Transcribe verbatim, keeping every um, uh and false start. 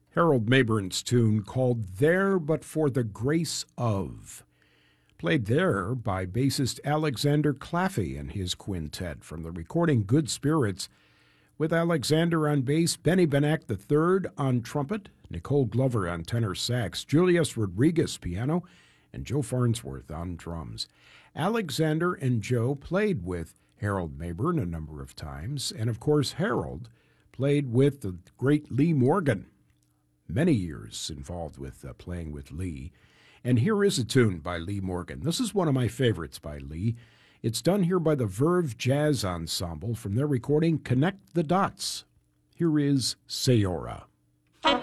Harold Mayburn's tune called There But For the Grace Of, played there by bassist Alexander Claffey and his quintet from the recording Good Spirits, with Alexander on bass, Benny Benack the third on trumpet, Nicole Glover on tenor sax, Julius Rodriguez piano, and Joe Farnsworth on drums. Alexander and Joe played with Harold Mayburn a number of times, and of course Harold played with the great Lee Morgan. Many years involved with uh, playing with Lee. And here is a tune by Lee Morgan. This is one of my favorites by Lee. It's done here by the Verve Jazz Ensemble from their recording Connect the Dots. Here is Sayora.